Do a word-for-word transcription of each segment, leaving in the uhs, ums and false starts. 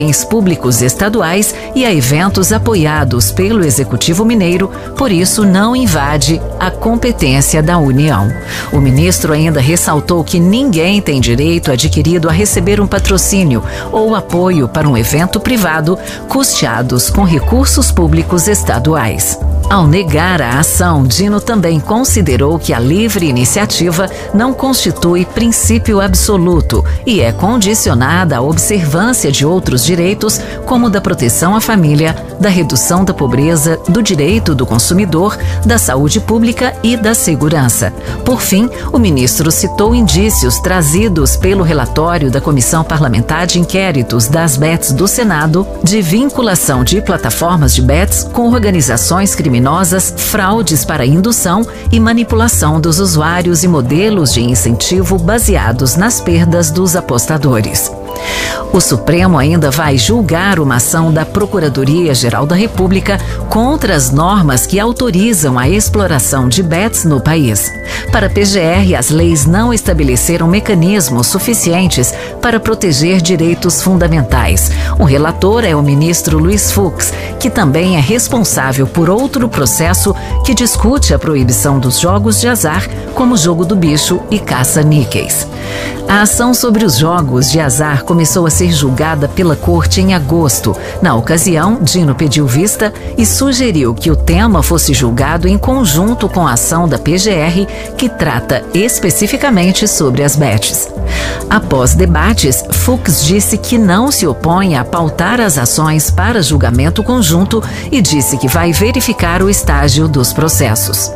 bens públicos estaduais e a eventos apoiados pelo Executivo Mineiro, por isso não invade a competência da União. O ministro ainda ressaltou que ninguém tem direito adquirido a receber um patrocínio ou apoio para um evento privado custeados com recursos públicos estaduais. Ao negar a ação, Dino também considerou que a livre iniciativa não constitui princípio absoluto e é condicionada à observância de outros direitos, como da proteção à família, da redução da pobreza, do direito do consumidor, da saúde pública e da segurança. Por fim, o ministro citou indícios trazidos pelo relatório da Comissão Parlamentar de Inquéritos das Bets do Senado de vinculação de plataformas de bets com organizações criminosas, fraudes para indução e manipulação dos usuários e modelos de incentivo baseados nas perdas dos apostadores. O Supremo ainda vai julgar uma ação da Procuradoria-Geral da República contra as normas que autorizam a exploração de bets no país. Para a P G R, as leis não estabeleceram mecanismos suficientes para proteger direitos fundamentais. O relator é o ministro Luiz Fux, que também é responsável por outro processo que discute a proibição dos jogos de azar, como Jogo do Bicho e Caça-Níqueis. A ação sobre os jogos de azar começou a ser julgada pela Corte em agosto. Na ocasião, Dino pediu vista e sugeriu que o tema fosse julgado em conjunto com a ação da P G R, que trata especificamente sobre as bets. Após debates, Fux disse que não se opõe a pautar as ações para julgamento conjunto e disse que vai verificar o estágio dos processos.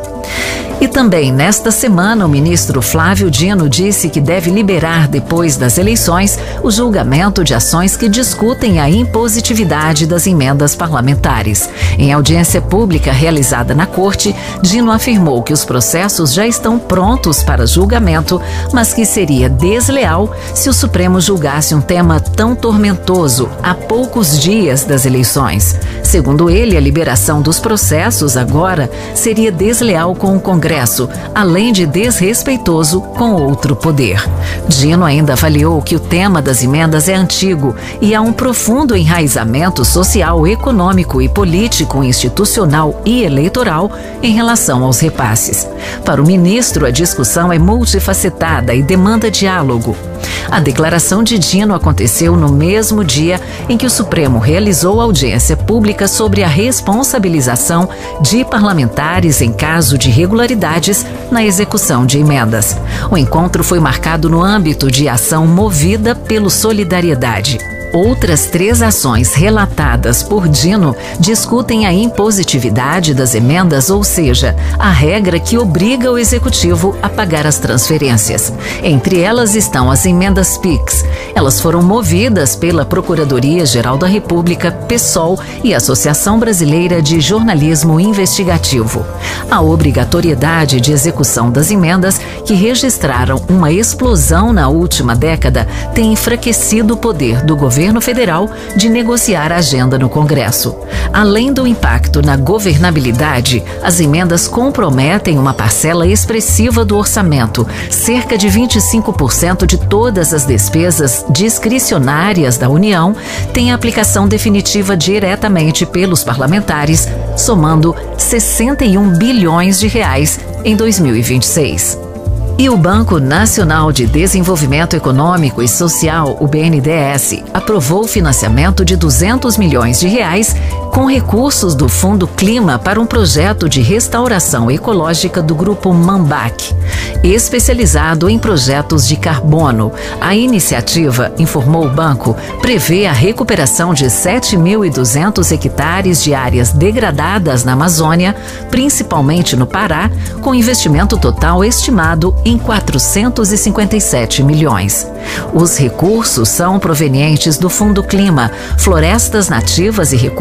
E também, nesta semana, o ministro Flávio Dino disse que deve liberar, depois das eleições, o julgamento de ações que discutem a impositividade das emendas parlamentares. Em audiência pública realizada na Corte, Dino afirmou que os processos já estão prontos para julgamento, mas que seria desleal se o Supremo julgasse um tema tão tormentoso há poucos dias das eleições. Segundo ele, a liberação dos processos agora seria desleal com o Congresso, além de desrespeitoso com outro poder. Dino ainda avaliou que o tema das emendas é antigo e há um profundo enraizamento social, econômico e político, institucional e eleitoral em relação aos repasses. Para o ministro, a discussão é multifacetada e demanda diálogo. A declaração de Dino aconteceu no mesmo dia em que o Supremo realizou audiência pública sobre a responsabilização de parlamentares em caso de irregularidades na execução de emendas. O encontro foi marcado no âmbito de ação movida pelo Solidariedade. Outras três ações relatadas por Dino discutem a impositividade das emendas, ou seja, a regra que obriga o Executivo a pagar as transferências. Entre elas estão as emendas PIX. Elas foram movidas pela Procuradoria-Geral da República, PSOL e Associação Brasileira de Jornalismo Investigativo. A obrigatoriedade de execução das emendas, que registraram uma explosão na última década, tem enfraquecido o poder do governo governo federal de negociar a agenda no Congresso. Além do impacto na governabilidade, as emendas comprometem uma parcela expressiva do orçamento. Cerca de vinte e cinco por cento de todas as despesas discricionárias da União têm aplicação definitiva diretamente pelos parlamentares, somando sessenta e um bilhões de reais em dois mil e vinte e seis. E o Banco Nacional de Desenvolvimento Econômico e Social, o B N D E S, aprovou o financiamento de duzentos milhões de reais com recursos do Fundo Clima para um projeto de restauração ecológica do Grupo Mambac, especializado em projetos de carbono. A iniciativa, informou o banco, prevê a recuperação de sete mil e duzentos hectares de áreas degradadas na Amazônia, principalmente no Pará, com investimento total estimado em quatrocentos e cinquenta e sete milhões. Os recursos são provenientes do Fundo Clima, Florestas Nativas e Recursos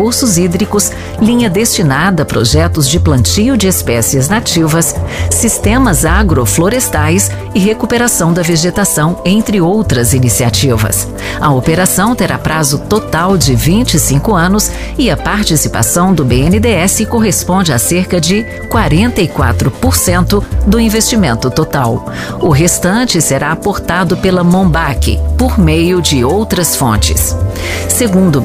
hídricos, linha destinada a projetos de plantio de espécies nativas, sistemas agroflorestais e recuperação da vegetação, entre outras iniciativas. A operação terá prazo total de vinte e cinco anos e a participação do B N D E S corresponde a cerca de quarenta e quatro por cento do investimento total. O restante será aportado pela Mombac, por meio de outras fontes. Segundo